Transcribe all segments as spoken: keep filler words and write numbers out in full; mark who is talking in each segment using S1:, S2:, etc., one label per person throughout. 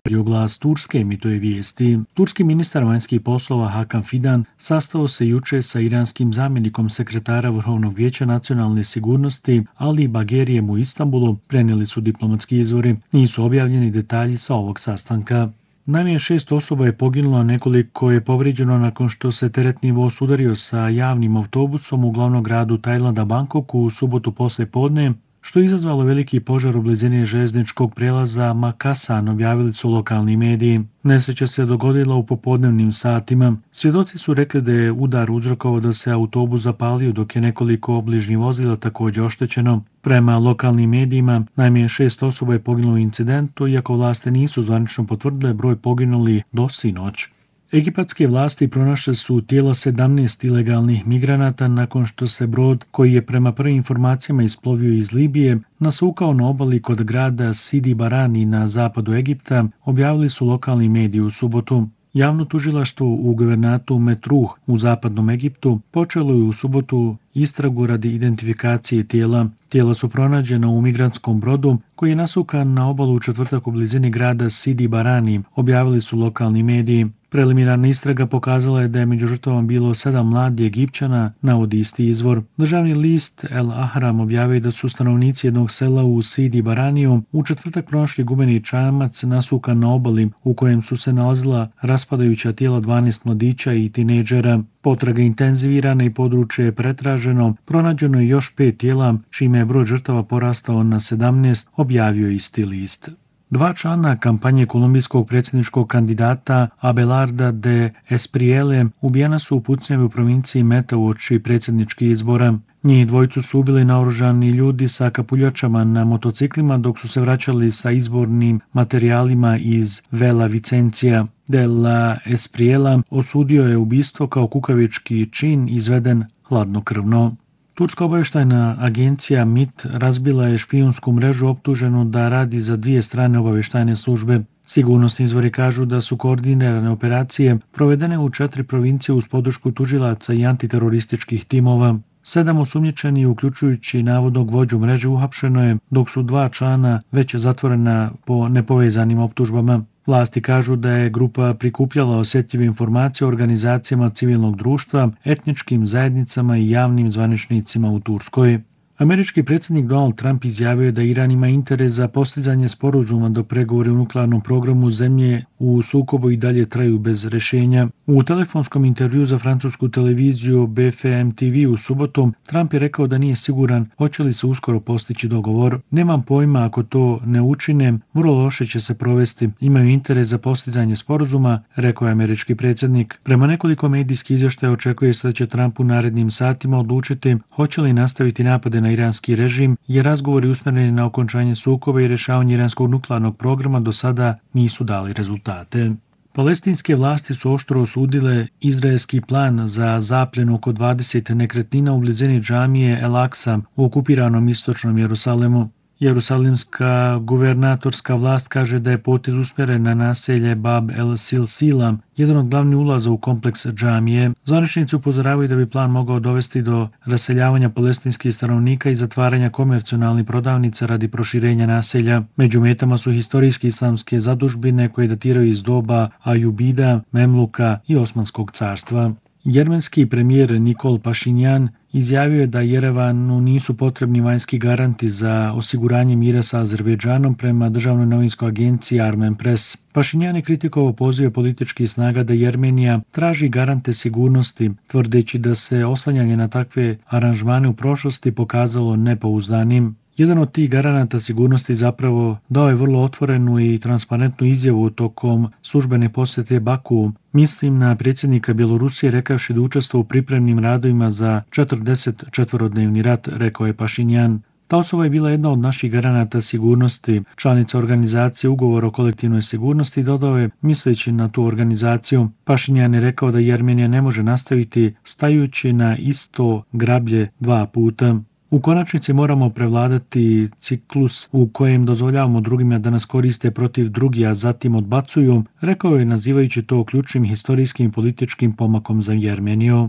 S1: Glas Turske emituje vijesti. Turski ministar vanjskih poslova Hakan Fidan sastao se juče sa iranskim zamjenikom sekretara Vrhovnog vijeća nacionalne sigurnosti Ali Bagerijem u Istanbulu, prenijeli su diplomatski izvori. Nisu objavljeni detalji sa ovog sastanka. Najmanje šest osoba je poginulo, a nekoliko je povrijeđeno nakon što se teretni voz udario sa javnim autobusom u glavnom gradu Tajlanda Bangkoku u subotu poslije podne, što je izazvalo veliki požar u blizini željezničkog prijelaza Makasan, objavili su lokalni mediji. Nesreća se dogodila u popodnevnim satima. Svjedoci su rekli da je udar uzrokovao da se autobus zapalio, dok je nekoliko obližnjih vozila također oštećeno. Prema lokalnim medijima, najmanje šest osoba je poginulo u incidentu, iako vlasti nisu zvanično potvrdile broj poginulih do sinoć. Egipatske vlasti pronašle su tijela sedamnaest ilegalnih migranata nakon što se brod, koji je prema prvim informacijama isplovio iz Libije, nasukao na obali kod grada Sidi Barani na zapadu Egipta, objavili su lokalni mediji u subotu. Javno tužilaštvo u guvernatu Metruh u zapadnom Egiptu počelo je u subotu istragu radi identifikacije tijela. Tijela su pronađena u migrantskom brodu koji je nasukan na obalu u četvrtak u blizini grada Sidi Barani, objavili su lokalni mediji. Preliminarna istraga pokazala je da je među žrtvama bilo sedam mladih Egipćana, navodi isti izvor. Državni list El Ahram objavio da su stanovnici jednog sela u Sidi Baraniju u četvrtak pronašli gumeni čamac nasukan na obali u kojem su se nalazila raspadajuća tijela dvanaest mladića i tinejdžera. Potraga intenzivirana i područje je pretraženo, pronađeno je još pet tijela, čime je broj žrtava porastao na sedamnaest, objavio isti list. Dva člana kampanje kolumbijskog predsjedničkog kandidata Abelarda de Esprielle ubijena su u pucnjavi u provinciji Meta uoči predsjedničkih izbora. Njih dvojicu su ubili naoružani ljudi sa kapuljačama na motociklima dok su se vraćali sa izbornim materijalima iz Vela Vicencija. De la Espriella osudio je ubistvo kao kukavički čin izveden hladnokrvno. Turska obavještajna agencija M I T razbila je špijunsku mrežu optuženu da radi za dvije strane obavještajne službe. Sigurnosni izvori kažu da su koordinirane operacije provedene u četiri provincije uz podršku tužilaca i antiterorističkih timova. Sedam osumnjičenih, uključujući navodnog vođu mreže, uhapšeno je, dok su dva člana već zatvorena po nepovezanim optužbama. Vlasti kažu da je grupa prikupljala osjetljive informacije o organizacijama civilnog društva, etničkim zajednicama i javnim zvaničnicima u Turskoj. Američki predsjednik Donald Trump izjavio je da Iran ima interes za postizanje sporazuma dok pregovori u nuklearnom programu zemlje u sukobu i dalje traju bez rješenja. U telefonskom intervjuu za francusku televiziju B F M T V u subotu Trump je rekao da nije siguran hoće li se uskoro postići dogovor. Nemam pojma, ako to ne učine, vrlo loše će se provesti. Imaju interes za postizanje sporazuma, rekao je američki predsjednik. Prema nekoliko medijskih izvještaja očekuje se da će Trump u narednim satima odlučiti hoće li nastaviti napade na iranski režim, jer razgovori usmjereni na okončanje sukoba i rješavanje iranskog nuklearnog programa do sada nisu dali rezultate. Palestinske vlasti su oštro osudile izraelski plan za zapljenu oko dvadeset nekretnina u blizini džamije El Aksa u okupiranom istočnom Jerusalemu. Jerusalimska guvernatorska vlast kaže da je potez usmjeren na naselje Bab el Silsila, jedan od glavnih ulaza u kompleks džamije. Zvaničnici upozoravaju da bi plan mogao dovesti do raseljavanja palestinskih stanovnika i zatvaranja komercionalnih prodavnica radi proširenja naselja. Među metama su historijski islamske zadužbine koje datiraju iz doba Ajubida, Memluka i Osmanskog carstva. Jermenski premijer Nikol Pašinjan izjavio je da Jerevanu nisu potrebni vanjski garanti za osiguranje mira sa Azerbejdžanom prema državnoj novinskoj agenciji Armen Press. Pašinjan je kritikovao pozive političkih snaga da Jermenija traži garante sigurnosti, tvrdeći da se oslanjanje na takve aranžmane u prošlosti pokazalo nepouzdanim. Jedan od tih garanata sigurnosti zapravo dao je vrlo otvorenu i transparentnu izjavu tokom službene posjete Baku. Mislim na predsjednika Bjelorusije rekavši da učestvuje u pripremnim radovima za četrdeset četverodnevni rat, rekao je Pašinjan. Ta osoba je bila jedna od naših garanata sigurnosti, članica organizacije Ugovor o kolektivnoj sigurnosti, dodao je misleći na tu organizaciju. Pašinjan je rekao da Jermenija ne može nastaviti stajući na isto grablje dva puta. U konačnici moramo prevladati ciklus u kojem dozvoljavamo drugima da nas koriste protiv drugih, a zatim odbacuju, rekao je nazivajući to ključnim historijskim i političkim pomakom za Jermeniju.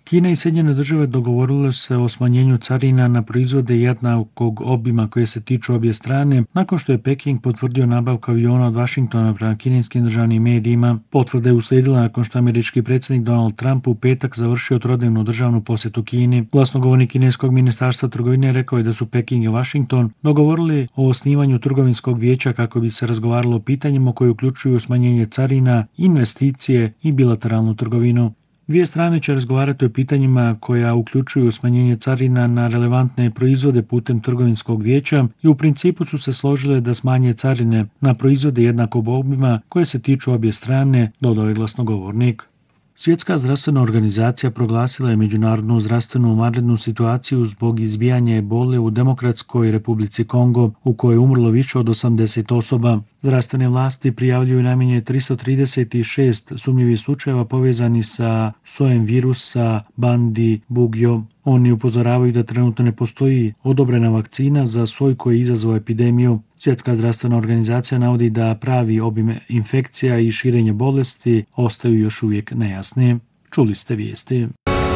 S1: Kina i Sjedinjene države dogovorile se o smanjenju carina na proizvode jednakog obima koje se tiču obje strane, nakon što je Peking potvrdio nabavku aviona od Vašingtona prema kineskim državnim medijima. Potvrda je uslijedila nakon što američki predsjednik Donald Trump u petak završio trodnevnu državnu posjetu Kini. Glasnogovornik kineskog ministarstva trgovine rekao je da su Peking i Washington dogovorili o osnivanju trgovinskog vijeća kako bi se razgovaralo o pitanjima koje uključuju smanjenje carina, investicije i bilateralnu trgovinu. Dvije strane će razgovarati o pitanjima koja uključuju smanjenje carina na relevantne proizvode putem trgovinskog vijeća i u principu su se složile da smanje carine na proizvode jednakog obima koje se tiču obje strane, dodao je glasnogovornik. Svjetska zdravstvena organizacija proglasila je međunarodnu zdravstvenu vanrednu situaciju zbog izbijanja ebole u Demokratskoj Republici Kongo, u kojoj je umrlo više od osamdeset osoba. Zdravstvene vlasti prijavljuju najmanje tristo trideset šest sumnjivih slučajeva povezani sa sojem virusa Bandi Bugyo. Oni upozoravaju da trenutno ne postoji odobrena vakcina za soj koji je izazvao epidemiju. Svjetska zdravstvena organizacija navodi da pravi obim infekcija i širenje bolesti ostaju još uvijek nejasni. Čuli ste vijesti.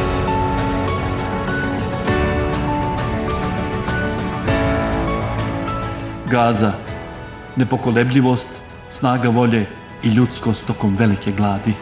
S2: Gaza, nepokolebljivost, snaga volje i ljudskost tokom velike gladi.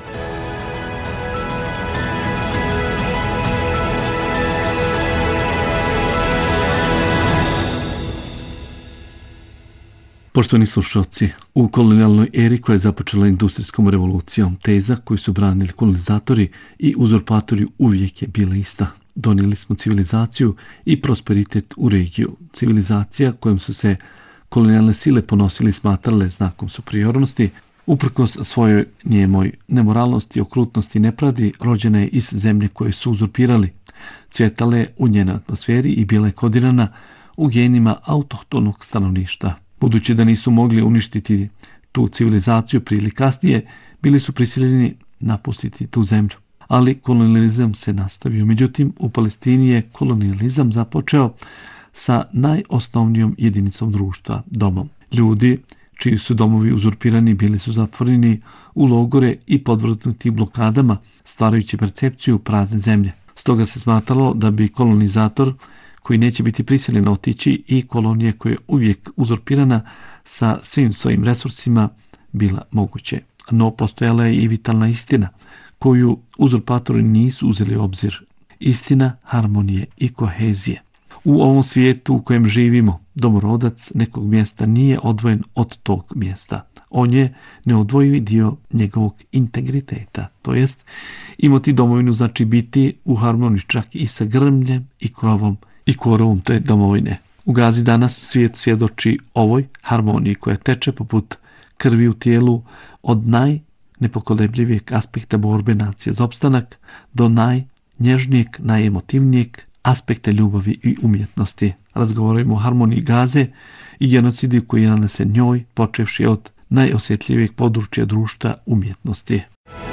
S2: Poštovani slušalci, u kolonijalnoj eri koja je započela industrijskom revolucijom, teza koju su branili kolonizatori i uzurpatori uvijek je bila ista. Donijeli smo civilizaciju i prosperitet u regiju. Civilizacija kojom su se kolonijalne sile ponosili i smatrale znakom superiornosti, uprkos svojoj njemoj nemoralnosti, okrutnosti i nepravdi, rođena je iz zemlje koje su uzurpirali. Cvjetale u njenoj atmosferi i bila je kodirana u genima autohtonog stanovništva. Budući da nisu mogli uništiti tu civilizaciju prije ili kasnije, bili su prisiljeni napustiti tu zemlju. Ali kolonijalizam se nastavio. Međutim, u Palestini je kolonijalizam započeo sa najosnovnijom jedinicom društva, domom. Ljudi čiji su domovi uzurpirani bili su zatvoreni u logore i podvrgnuti blokadama, stvarajući percepciju prazne zemlje. Stoga se smatralo da bi kolonizator koji neće biti prisiljen otići i kolonije koja je uvijek uzurpirana sa svim svojim resursima bila moguće. No postojala je i vitalna istina koju uzurpatori nisu uzeli u obzir. Istina harmonije i kohezije. U ovom svijetu u kojem živimo, domorodac nekog mjesta nije odvojen od tog mjesta. On je neodvojivi dio njegovog integriteta. To jest, imati domovinu znači biti u harmoniji čak i sa grmljem i krovom i korovom te domovine. U Gazi danas svijet svjedoči ovoj harmoniji koja teče poput krvi u tijelu od najnepokolebljivijeg aspekta borbe nacije za opstanak do najnježnijeg, najemotivnijeg aspekta ljubavi i umjetnosti. Razgovaramo o harmoniji Gaze i genocidu koji je nanesen njoj, počevši od najosjetljivijeg područja društva umjetnosti.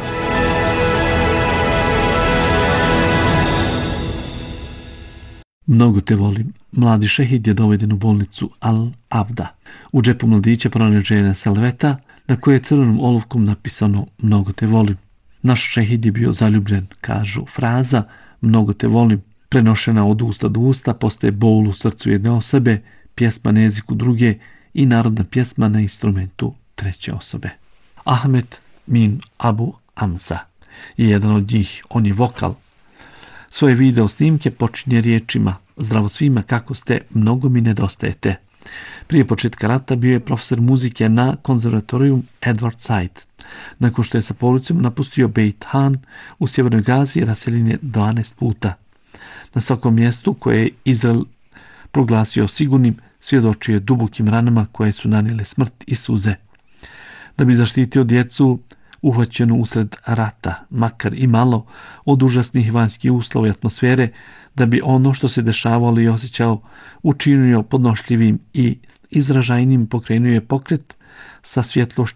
S2: Mnogo te volim. Mladi šehid je doveden u bolnicu Al-Avda. U džepu mladića pronađena salveta na kojoj je crvenom olovkom napisano mnogo te volim. Naš šehid je bio zaljubljen, kažu. Fraza mnogo te volim, prenošena od usta do usta, postaje bol u srcu jedne osobe, pjesma na jeziku druge i narodna pjesma na instrumentu treće osobe. Ahmed Min Abu Amza je jedan od njih. On je vokal. Svoje video snimke počinje riječima: zdravo svima, kako ste, mnogo mi nedostajete. Prije početka rata bio je profesor muzike na konzervatoriju Edward Said. Nakon što je sa policom napustio Beit Han u sjevernoj Gazi, raseljen je dvanaest puta. Na svakom mjestu koje je Izrael proglasio sigurnim, svjedočio je dubokim ranama koje su nanijele smrt i suze. Da bi zaštitio djecu uhvaćenu usred rata, makar i malo, od užasnih vanjskih uslova i atmosfere, da bi ono što se dešavalo i osjećao učinio podnošljivim i izražajnim, pokrenuo je pokret sa svjetlošću